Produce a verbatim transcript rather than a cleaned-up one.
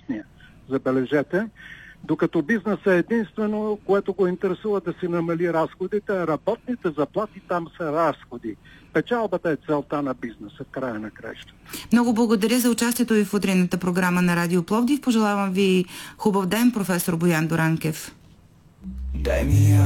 работния. Забележете. Докато бизнесът е единствено, което го интересува да си намали разходите, а работните заплати там са разходи. Печалбата е целта на бизнеса в края на краищата. Много благодаря за участието ви в утринната програма на Радио Пловдив. Пожелавам ви хубав ден, професор Боян Дуранкев.